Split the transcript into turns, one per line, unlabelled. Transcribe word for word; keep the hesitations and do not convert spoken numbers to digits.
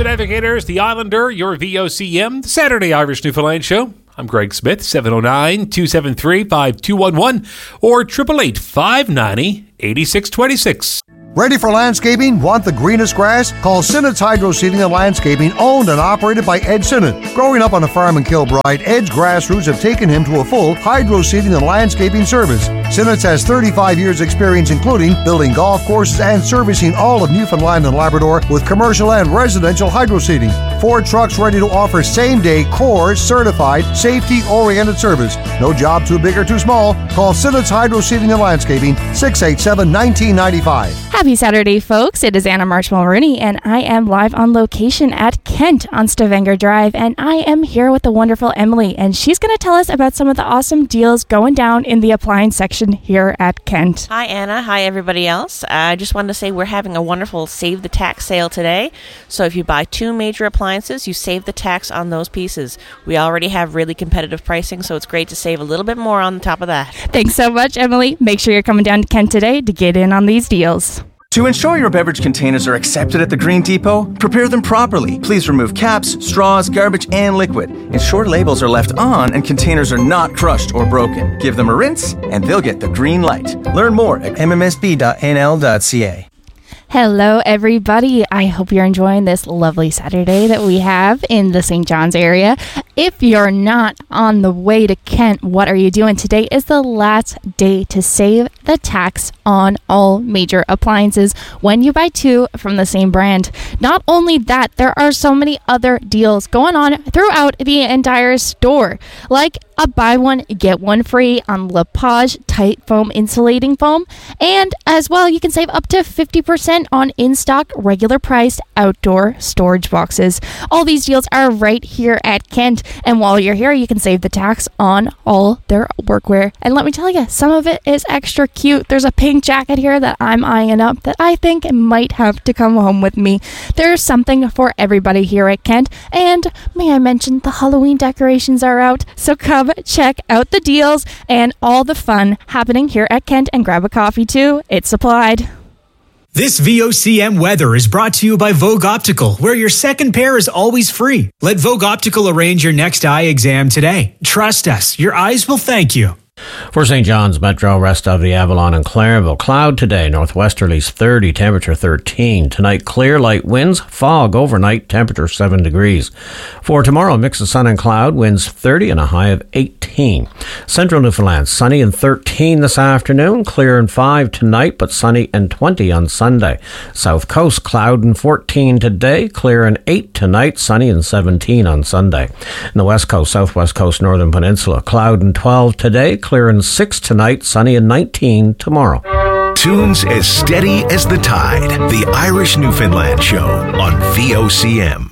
the Navigators, the Islander, your V O C M, the Saturday Irish Newfoundland Show. I'm Greg Smith, seven oh nine, two seven three, five two one one or eight eight eight, five nine zero, eight six two six.
Ready for landscaping? Want the greenest grass? Call Sinnott's Hydro Seeding and Landscaping, owned and operated by Ed Sinnott. Growing up on a farm in Kilbride, Ed's grassroots have taken him to a full hydro seeding and landscaping service. Sinnott's has thirty-five years experience, including building golf courses and servicing all of Newfoundland and Labrador with commercial and residential hydro seeding. Four trucks ready to offer same-day core certified safety-oriented service. No job too big or too small. Call Sinnott's Hydro Seeding and Landscaping, six eight seven, one nine nine five.
Happy Saturday, folks. It is Anna March-Mulrooney, and I am live on location at Kent on Stavanger Drive, and I am here with the wonderful Emily, and she's going to tell us about some of the awesome deals going down in the appliance section here at Kent.
Hi, Anna. Hi, everybody else. I just wanted to say we're having a wonderful Save the Tax sale today, so if you buy two major appliances, you save the tax on those pieces. We already have really competitive pricing, so it's great to save a little bit more on top of that.
Thanks so much, Emily. Make sure you're coming down to Kent today to get in on these deals.
To ensure your beverage containers are accepted at the Green Depot, prepare them properly. Please remove caps, straws, garbage, and liquid. Ensure labels are left on and containers are not crushed or broken. Give them a rinse, and they'll get the green light. Learn more at m m s b dot n l dot c a.
Hello, everybody. I hope you're enjoying this lovely Saturday that we have in the Saint John's area. If you're not on the way to Kent, what are you doing? Today is the last day to save the tax on all major appliances when you buy two from the same brand. Not only that, there are so many other deals going on throughout the entire store, like a buy one, get one free on Lepage tight foam insulating foam, and as well, you can save up to fifty percent on in-stock, regular priced outdoor storage boxes. All these deals are right here at Kent, and while you're here, you can save the tax on all their workwear. And let me tell you, some of it is extra cute. There's a pink jacket here that I'm eyeing up that I think might have to come home with me. There's something for everybody here at Kent, and may I mention, the Halloween decorations are out, so come check out the deals and all the fun happening here at Kent, and grab a coffee too. It's supplied.
This V O C M weather is brought to you by Vogue Optical, where your second pair is always free. Let Vogue Optical arrange your next eye exam today. Trust us, your eyes will thank you.
For Saint John's Metro, rest of the Avalon and Clarenville. Cloud today, northwesterlies thirty, temperature thirteen. Tonight, clear, light winds, fog overnight, temperature seven degrees. For tomorrow, mix of sun and cloud, winds thirty and a high of eighteen. Central Newfoundland, sunny and thirteen this afternoon, clear and five tonight, but sunny and twenty on Sunday. South Coast, cloud and fourteen today, clear and eight tonight, sunny and seventeen on Sunday. In the West Coast, Southwest Coast, Northern Peninsula, cloud and twelve today, clear and six tonight, sunny and nineteen tomorrow.
Tunes as steady as the tide. The Irish Newfoundland Show on V O C M.